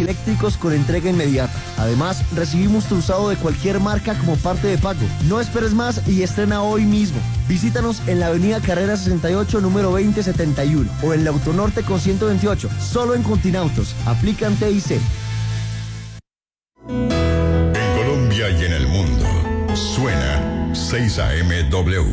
eléctricos con entrega inmediata. Además, recibimos tu usado de cualquier marca como parte de pago. No esperes más y estrena hoy mismo. Visítanos en la avenida Carrera 68, número 2071 o en la Autonorte con 128, solo en Continautos. Aplican TIC. En Colombia y en el mundo, suena 6AMW.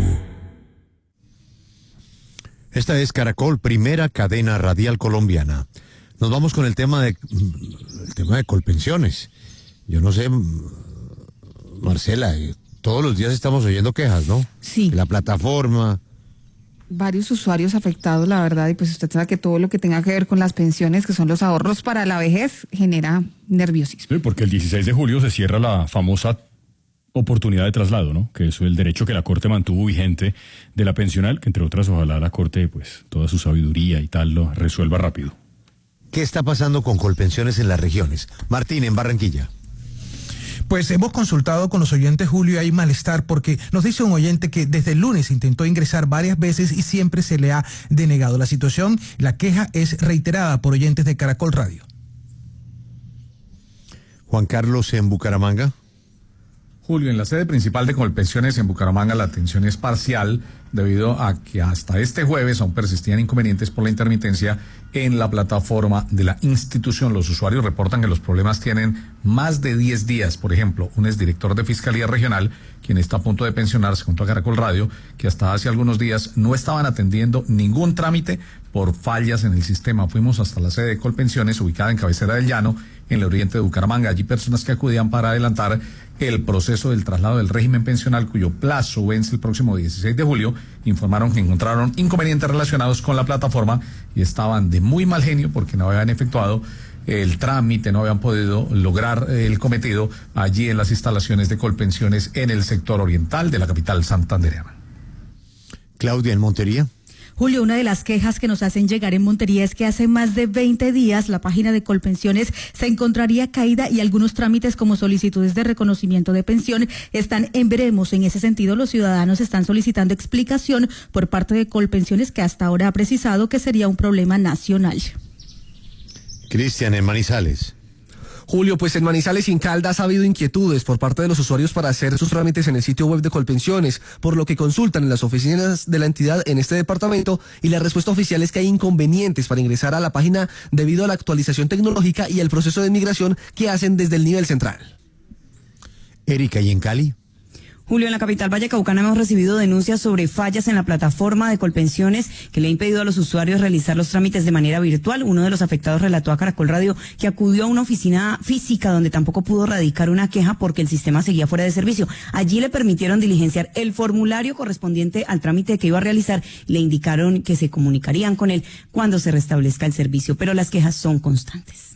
Esta es Caracol, primera cadena radial colombiana. Nos vamos con el tema de Colpensiones. Yo no sé, Marcela, todos los días estamos oyendo quejas, ¿no? Sí. La plataforma. Varios usuarios afectados, la verdad, y pues usted sabe que todo lo que tenga que ver con las pensiones, que son los ahorros para la vejez, genera nerviosismo. Sí, porque el 16 de julio se cierra la famosa oportunidad de traslado, ¿no? Que es el derecho que la Corte mantuvo vigente de la pensional, que entre otras ojalá la Corte, pues, toda su sabiduría y tal, lo resuelva rápido. ¿Qué está pasando con Colpensiones en las regiones? Martín, en Barranquilla. Pues hemos consultado con los oyentes, Julio, y hay malestar porque nos dice un oyente que desde el lunes intentó ingresar varias veces y siempre se le ha denegado. La situación, la queja es reiterada por oyentes de Caracol Radio. Juan Carlos, en Bucaramanga. Julio, en la sede principal de Colpensiones en Bucaramanga la atención es parcial debido a que hasta este jueves aún persistían inconvenientes por la intermitencia en la plataforma de la institución. Los usuarios reportan que los problemas tienen más de 10 días. Por ejemplo, un exdirector de Fiscalía Regional, quien está a punto de pensionarse junto a Caracol Radio, que hasta hace algunos días no estaban atendiendo ningún trámite por fallas en el sistema. Fuimos hasta la sede de Colpensiones, ubicada en Cabecera del Llano, en el oriente de Bucaramanga. Allí personas que acudían para adelantar el proceso del traslado del régimen pensional, cuyo plazo vence el próximo 16 de julio, informaron que encontraron inconvenientes relacionados con la plataforma y estaban de muy mal genio porque no habían efectuado el trámite, no habían podido lograr el cometido allí en las instalaciones de Colpensiones en el sector oriental de la capital santandereana. Claudia, en Montería. Julio, una de las quejas que nos hacen llegar en Montería es que hace más de 20 días la página de Colpensiones se encontraría caída y algunos trámites como solicitudes de reconocimiento de pensión están en veremos. En ese sentido, los ciudadanos están solicitando explicación por parte de Colpensiones, que hasta ahora ha precisado que sería un problema nacional. Cristian, en Manizales. Julio, pues en Manizales y en Caldas ha habido inquietudes por parte de los usuarios para hacer sus trámites en el sitio web de Colpensiones, por lo que consultan en las oficinas de la entidad en este departamento y la respuesta oficial es que hay inconvenientes para ingresar a la página debido a la actualización tecnológica y el proceso de migración que hacen desde el nivel central. Erika, ¿y en Cali? Julio, en la capital vallecaucana hemos recibido denuncias sobre fallas en la plataforma de Colpensiones que le ha impedido a los usuarios realizar los trámites de manera virtual. Uno de los afectados relató a Caracol Radio que acudió a una oficina física donde tampoco pudo radicar una queja porque el sistema seguía fuera de servicio. Allí le permitieron diligenciar el formulario correspondiente al trámite que iba a realizar. Le indicaron que se comunicarían con él cuando se restablezca el servicio, pero las quejas son constantes.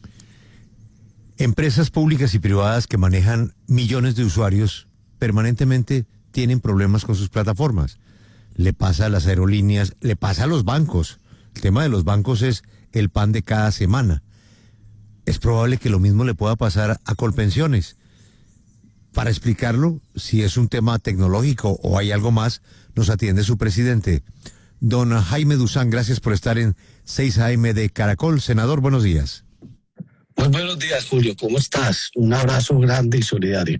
Empresas públicas y privadas que manejan millones de usuarios permanentemente tienen problemas con sus plataformas. Le pasa a las aerolíneas, le pasa a los bancos. El tema de los bancos es el pan de cada semana. Es probable que lo mismo le pueda pasar a Colpensiones. Para explicarlo, si es un tema tecnológico o hay algo más, nos atiende su presidente. Don Jaime Duzán, gracias por estar en 6 AM de Caracol. Senador, buenos días. Muy buenos días, Julio. ¿Cómo estás? Un abrazo grande y solidario.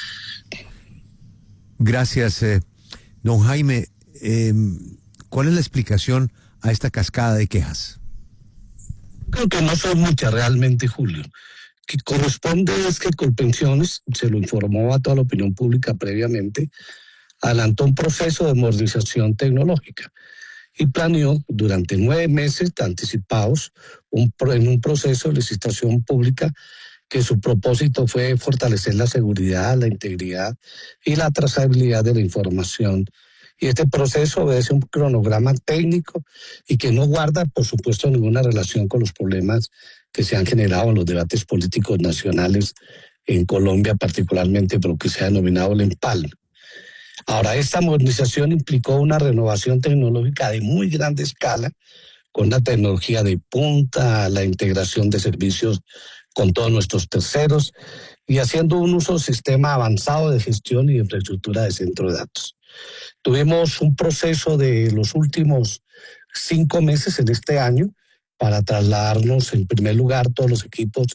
Gracias, don Jaime. ¿Cuál es la explicación a esta cascada de quejas? Creo que no son muchas realmente, Julio. Que corresponde es que Colpensiones, se lo informó a toda la opinión pública previamente, adelantó un proceso de modernización tecnológica y planeó durante 9 meses anticipados en un proceso de licitación pública que su propósito fue fortalecer la seguridad, la integridad y la trazabilidad de la información. Y este proceso obedece un cronograma técnico y que no guarda, por supuesto, ninguna relación con los problemas que se han generado en los debates políticos nacionales en Colombia, particularmente por lo que se ha denominado el empalme. Ahora, esta modernización implicó una renovación tecnológica de muy grande escala, con la tecnología de punta, la integración de servicios con todos nuestros terceros y haciendo un uso del sistema avanzado de gestión y de infraestructura de centro de datos. Tuvimos un proceso de los últimos 5 meses en este año para trasladarnos en primer lugar todos los equipos